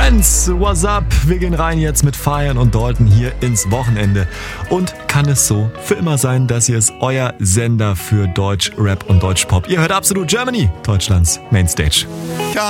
Friends, what's up? Wir gehen rein jetzt mit Feiern und Dalton hier ins Wochenende. Und kann es so für immer sein, dass ihr es euer Sender für Deutsch Rap und Deutsch Pop. Ihr hört Absolut Germany, Deutschlands Mainstage.